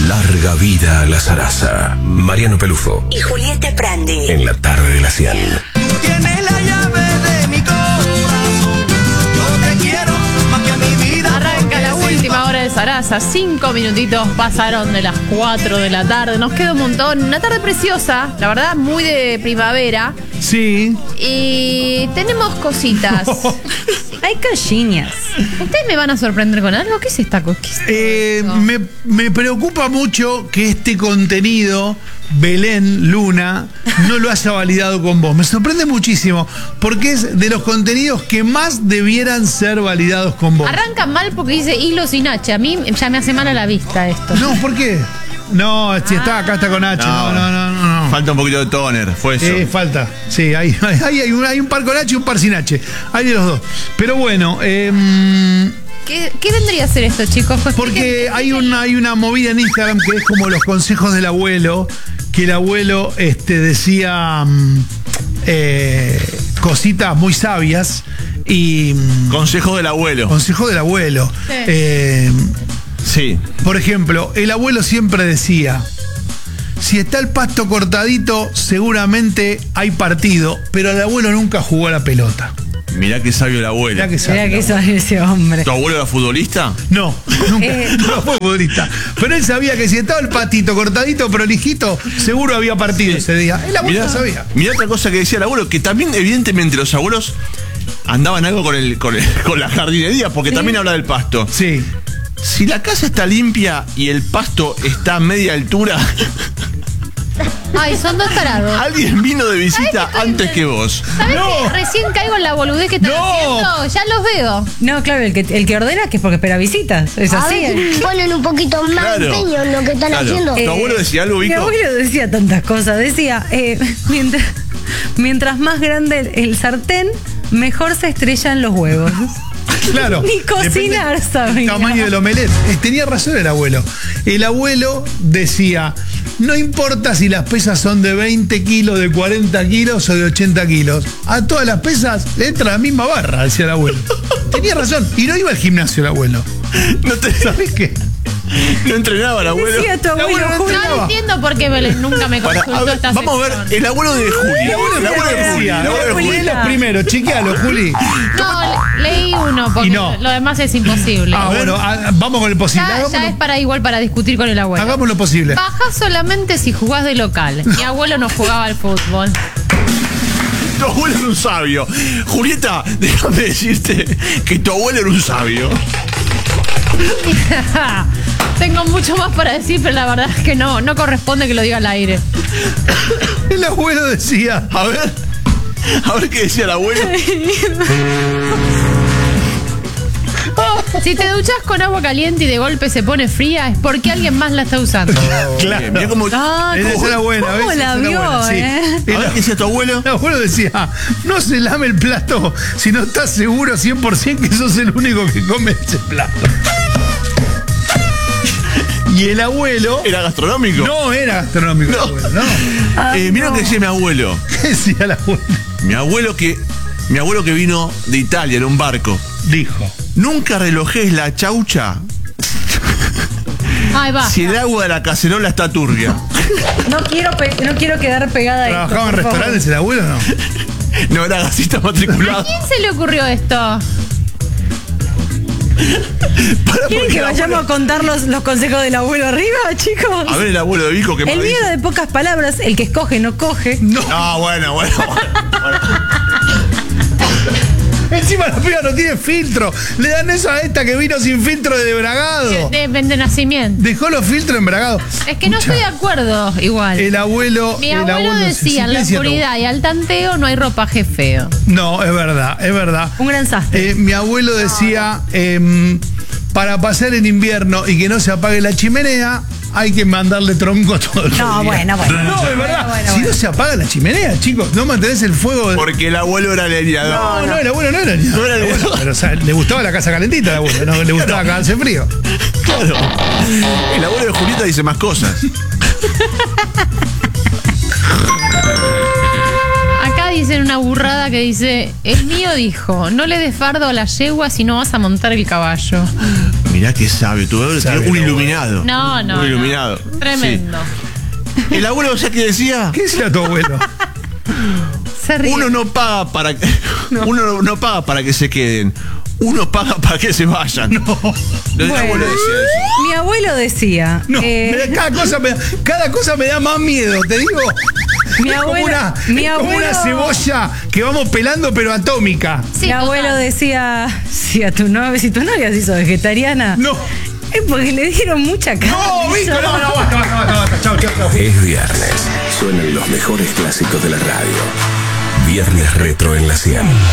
Larga vida a la zaraza. Mariano Pelufo y Julieta Prandi. En la tarde de la 100. Tienes la llave de mi corazón. Yo te quiero más que a mi vida. Arranca la última hora de Zaraza. 5 minutitos pasaron de las 4 de la tarde. Nos queda un montón. Una tarde preciosa, la verdad, muy de primavera. Sí. Y tenemos cositas. Hay cochinas. ¿Ustedes me van a sorprender con algo? ¿Qué es esta cosa? Me preocupa mucho que este contenido, Belén Luna, no lo haya validado con vos. Me sorprende muchísimo, porque es de los contenidos que más debieran ser validados con vos. Arranca mal porque dice hilo sin H. A mí ya me hace mal a la vista esto. No, ¿por qué? No, si está acá está con H. No. Falta un poquito de toner, fue eso. Falta. Sí, hay un par con H y un par sin H. Hay de los dos. Pero bueno, ¿Qué vendría a ser esto, chicos? Pues porque hay una movida en Instagram que es como los consejos del abuelo, que el abuelo decía cositas muy sabias y... Consejo del abuelo. Consejo del abuelo. Sí. Por ejemplo, el abuelo siempre decía: si está el pasto cortadito, seguramente hay partido, pero el abuelo nunca jugó a la pelota. Mirá qué sabio el abuelo. Mirá que sabio ese hombre. ¿Tu abuelo era futbolista? No, nunca. No fue futbolista. Pero él sabía que si estaba el pastito cortadito, prolijito, seguro había partido ese día. El abuelo sabía. Mirá otra cosa que decía el abuelo, que también evidentemente los abuelos andaban algo con la jardinería, porque también habla del pasto. Sí. Si la casa está limpia y el pasto está a media altura... Ay, son dos tarados. Alguien vino de visita antes que vos. ¿Sabés que recién caigo en la boludez que están haciendo? Ya los veo. No, claro, el que ordena que es porque espera visitas. Es a así. ver si ponen un poquito más empeño en lo que están haciendo. ¿Tu abuelo decía algo, Vico? Mi abuelo decía tantas cosas. Decía, mientras más grande el sartén, mejor se estrellan los huevos. Claro. Ni cocinar, ¿sabes? El tamaño del omelette. Tenía razón el abuelo. El abuelo decía: no importa si las pesas son de 20 kilos, de 40 kilos o de 80 kilos. A todas las pesas le entra la misma barra, decía el abuelo. Tenía razón. Y no iba al gimnasio el abuelo. ¿Sabés qué? No entrenaba el abuelo. Decía tu abuelo, No entiendo por qué Belén nunca me consultó esta vamos a ver, el abuelo de Juli. El abuelo de Juli. El abuelo de Juli. Lee los primeros, chequealo, Juli. No, leí uno porque lo demás es imposible. Bueno, vamos con el posible. Ya es igual para discutir con el abuelo. Hagamos lo posible. Bajás solamente si jugás de local. Mi abuelo no jugaba al fútbol. Tu abuelo era un sabio. Julieta, déjame decirte que tu abuelo era un sabio. Tengo mucho más para decir, pero la verdad es que no corresponde que lo diga al aire. El abuelo decía: a ver qué decía el abuelo. Si te duchas con agua caliente y de golpe se pone fría, es porque alguien más la está usando. Claro. Mira cómo... Esa era buena. ¿Cómo la vio, buena, sí. A ver qué decía tu abuelo. El abuelo decía: no se lame el plato si no estás seguro 100% que sos el único que come ese plato. Y el abuelo... ¿Era gastronómico? No era gastronómico. No. El abuelo, no. Mira lo que decía mi abuelo. ¿Qué decía el abuelo? Mi abuelo que vino de Italia en un barco. Dijo: nunca relojes la chaucha Ay, va. si el agua de la cacerola está turbia. No quiero quedar pegada a esto. ¿Trabajaba en restaurantes el abuelo o no? No, era gasista matriculado. ¿A quién se le ocurrió esto? ¿Quieren que vayamos a contar los consejos del abuelo arriba, chicos? A ver el abuelo de Vico que El mío era de pocas palabras: el que escoge no coge. No. Ah, bueno. Encima la piba no tiene filtro. Le dan eso a esta que vino sin filtro de bragado. De nacimiento. Dejó los filtros en bragado. Es que no estoy de acuerdo igual. El abuelo... Mi abuelo decía: en la oscuridad y al tanteo no hay ropaje feo. No, es verdad. Un gran sastre. Mi abuelo decía: para pasar en invierno y que no se apague la chimenea, hay que mandarle tronco todo el día. No, bueno. No, es verdad. Si no se apaga la chimenea, chicos, no mantenés el fuego. Porque el abuelo era leñador. No, el abuelo no era leñador. No era leñador. Pero, o sea, le gustaba la casa calentita al abuelo, no le gustaba cagarse frío. Claro. El abuelo de Julieta dice más cosas. Acá dicen una burrada que dice: el mío dijo, no le des fardo a la yegua si no vas a montar el caballo. Mirá que sabio, tu abuelo Sabio, tiene un el abuelo. iluminado. No. Un iluminado. Tremendo. Sí. El abuelo, ¿sabes qué decía? ¿Qué decía tu abuelo? Se ríe. Uno no paga para que, uno no paga para que se queden. Uno paga para que se vayan. No. El Bueno. abuelo decía eso. Mi abuelo decía. No, cada cosa me da más miedo, te digo. Mi Es como abuelo- una, mi es como una abuelo- cebolla que vamos pelando pero atómica. Sí, mi abuelo total. decía, si tu novia se hizo vegetariana, No. es porque le dieron mucha carne. No, Víctor, no, basta. Chau. Es viernes. Suenan los mejores clásicos de la radio. Viernes Retro en la 100.